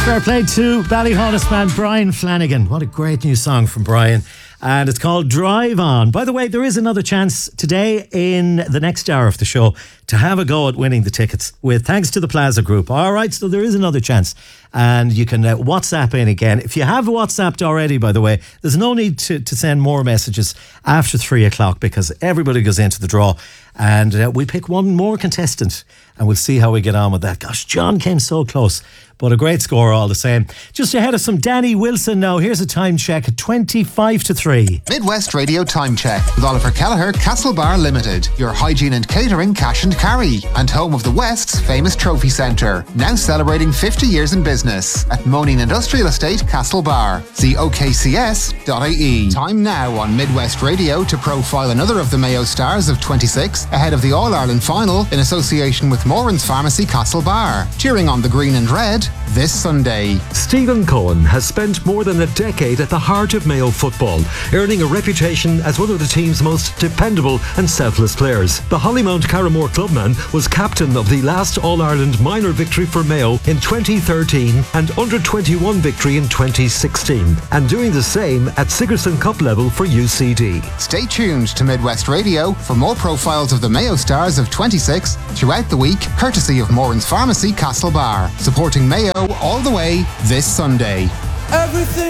Fair play to Ballyhonest man Brian Flanagan. What a great new song from Brian. And it's called Drive On. By the way, there is another chance today in the next hour of the show to have a go at winning the tickets with thanks to the Plaza Group. All right, so there is another chance. And you can WhatsApp in again. If you have WhatsApped already, by the way, there's no need to send more messages after 3 o'clock because everybody goes into the draw. And we pick one more contestant and we'll see how we get on with that. Gosh, John came so close, but a great score all the same. Just ahead of some Danny Wilson now. Here's a time check at 3:25. Midwest Radio Time Check with Oliver Kelleher, Castlebar Limited. Your hygiene and catering cash and carry. And home of the West's famous trophy centre. Now celebrating 50 years in business at Moaning Industrial Estate, Castlebar. See okcs.ie. Time now on Midwest Radio to profile another of the Mayo stars of 26 ahead of the All-Ireland final in association with Moran's Pharmacy, Castlebar. Cheering on the green and red this Sunday. Stephen Cohen has spent more than a decade at the heart of Mayo football, earning a reputation as one of the team's most dependable and selfless players. The Hollymount Carramore clubman was captain of the last All-Ireland minor victory for Mayo in 2013 and under-21 victory in 2016, and doing the same at Sigerson Cup level for UCD. Stay tuned to Midwest Radio for more profiles of the Mayo stars of 26 throughout the week, courtesy of Moran's Pharmacy, Castlebar, supporting Mayo all the way this Sunday. Everything